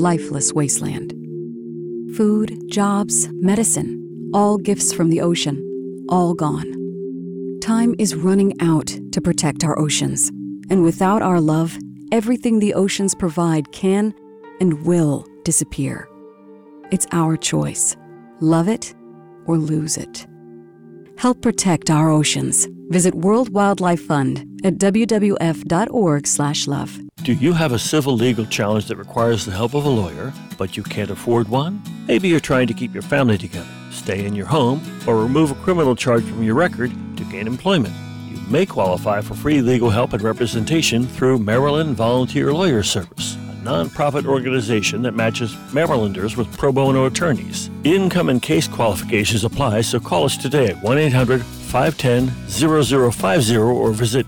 lifeless wasteland. Food, jobs, medicine, all gifts from the ocean, all gone. Time is running out to protect our oceans, and without our love, everything the oceans provide can and will disappear. It's our choice. Love it or lose it. Help protect our oceans. Visit World Wildlife Fund at wwf.org/love. Do you have a civil legal challenge that requires the help of a lawyer, but you can't afford one? Maybe you're trying to keep your family together, stay in your home, or remove a criminal charge from your record to gain employment. You may qualify for free legal help and representation through Maryland Volunteer Lawyer Service, a nonprofit organization that matches Marylanders with pro bono attorneys. Income and case qualifications apply, so call us today at 1-800-510-0050 or visit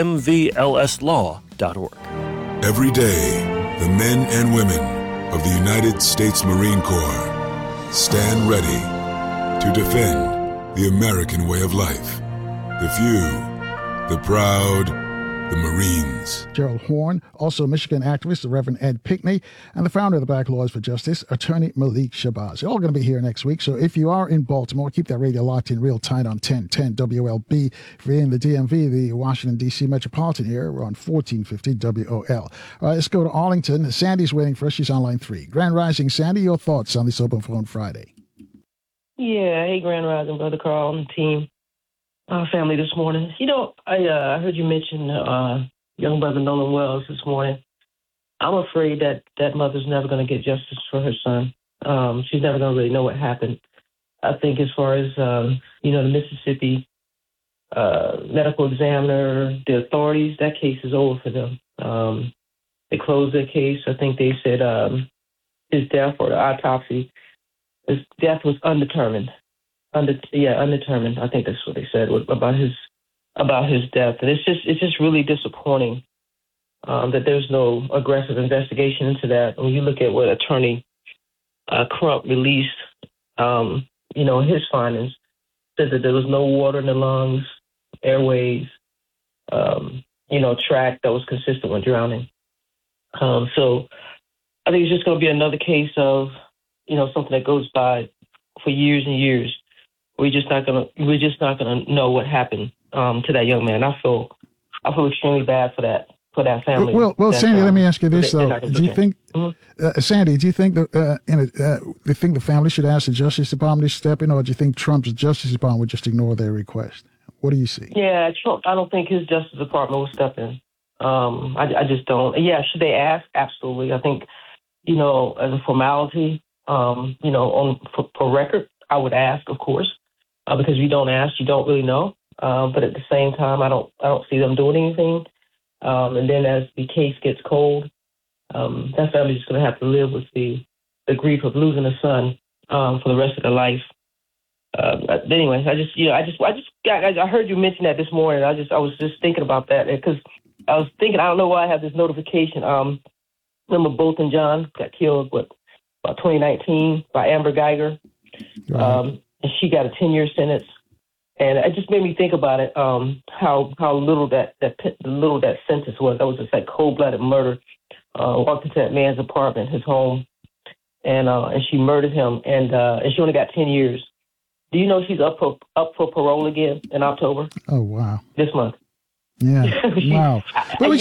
mvlslaw.org. Every day, the men and women of the United States Marine Corps stand ready to defend the American way of life. The few, the proud, the Marines. Gerald Horne, also Michigan activist, the Reverend Ed Pinckney, and the founder of the Black Lawyers for Justice, Attorney Malik Shabazz. They're all going to be here next week, so if you are in Baltimore, keep that radio locked in real tight on 1010 WLB. If you're in the DMV, the Washington, D.C. metropolitan area, we're on 1450 WOL. All right, let's go to Arlington. Sandy's waiting for us. She's on line 3. Grand Rising, Sandy, your thoughts on this Open Phone Friday? Yeah, hey, Grand Rising, Brother Carl and team. Family this morning. You know, I heard you mention young brother Nolan Wells this morning. I'm afraid that mother's never going to get justice for her son. She's never going to really know what happened. I think as far as, the Mississippi medical examiner, the authorities, that case is over for them. They closed their case. I think they said his death or the autopsy, his death was undetermined. Undetermined. I think that's what they said about his death, and it's just really disappointing that there's no aggressive investigation into that. When you look at what Attorney Crump released, his findings said that there was no water in the lungs, airways, tract that was consistent with drowning. So I think it's just going to be another case of something that goes by for years and years. We're just not gonna know what happened to that young man. I feel extremely bad for that family. Well, Sandy, let me ask you this though: do you think, Sandy, do you think the family should ask the Justice Department to step in, or do you think Trump's Justice Department would just ignore their request? What do you see? Yeah, Trump. I don't think his Justice Department will step in. I just don't. Yeah, should they ask? Absolutely. I think as a formality, for record, I would ask, of course. Because if you don't ask, you don't really know. But at the same time, I don't see them doing anything. And then as the case gets cold, that family's just going to have to live with the grief of losing a son for the rest of their life. Anyways, I heard you mention that this morning. I was just thinking about that because I was thinking, I don't know why I have this notification. Remember Bolton John got killed, about 2019 by Amber Geiger. Right. And she got a 10-year sentence, and it just made me think about it. How little that sentence was. That was just like cold-blooded murder. Walked into that man's apartment, his home, and she murdered him, and she only got 10 years. Do you know she's up for parole again in October? Oh wow! This month. Yeah. Wow. In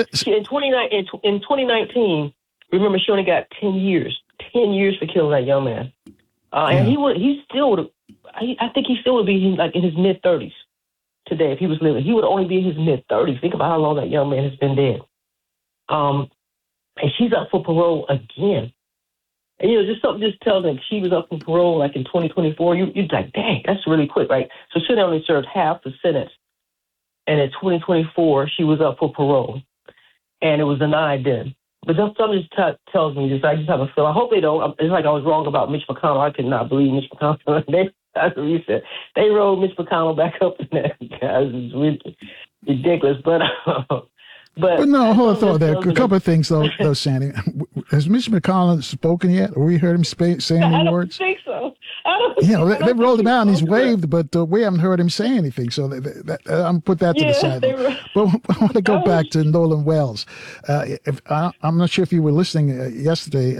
2019, remember she only got 10 years. 10 years for killing that young man. And he still would be like in his mid-30s today if he was living. He would only be in his mid-30s. Think about how long that young man has been dead. And she's up for parole again. And, just something just tells me she was up for parole like in 2024. You'd like, dang, that's really quick, right? So she only served half the sentence. And in 2024, she was up for parole. And it was denied then. But something just tells me this. I just have a feeling. I hope they don't. It's like I was wrong about Mitch McConnell. I could not believe Mitch McConnell. That's what you said. They rolled Mitch McConnell back up in there. It's ridiculous. But no, hold on thought there. A couple of things, though, Sandy. Has Mitch McConnell spoken yet? Or we heard him say any words? I don't think so. They rolled him out and he's waved, but we haven't heard him say anything. So I'm put that to the side. But I want to go back to Nolan Wells. I'm not sure if you were listening yesterday.